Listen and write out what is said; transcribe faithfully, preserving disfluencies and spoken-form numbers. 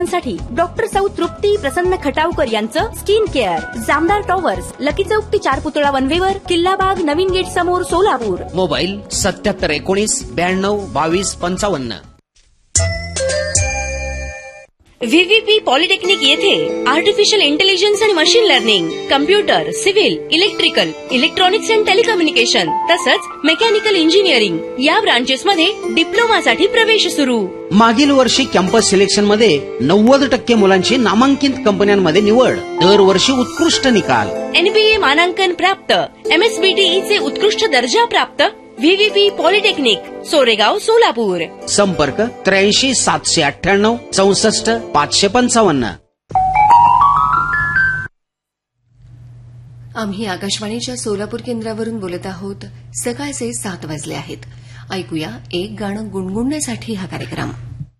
साठी डॉक्टर सौ तृप्ती प्रसन्न खटावकर यांचं skin care, Jamdar towers, lucky चौक ते चार पुतळा वनवेवर, किल्लाबाग, नवीन गेट समोर, सोलापूर. मोबाईल सत्याहत्तर एकोणीस ब्याण्णव बावीस पंचावन्न. व्हीव्हीपी पॉलिटेक्निक येथे आर्टिफिशियल इंटेलिजन्स आणि machine learning, computer, civil, electrical, electronics and telecommunication तसंच मेकॅनिकल इंजिनिअरिंग या ब्रांचेसमध्ये डिप्लोमासाठी प्रवेश सुरू. मागील वर्षी कॅम्पस सिलेक्शन मध्ये नव्वद टक्के मुलांची नामांकित कंपन्यांमध्ये निवड. दरवर्षी उत्कृष्ट निकाल. एनबीए मानांकन प्राप्त, एमएसबीटीईचे उत्कृष्ट दर्जा प्राप्त. व्हीव्हीपी पॉलिटेक्निक, सोरेगाव, सोलापूर. संपर्क त्र्याऐंशी सातशे अठ्ठ्याण्णव चौसष्ट पाचशे पंचावन्न. आम्ही आकाशवाणीच्या सोलापूर केंद्रावरून बोलत आहोत. सकाळचे सात वाजले आहेत. ऐकूया एक गाणं गुणगुणण्यासाठी हा कार्यक्रम.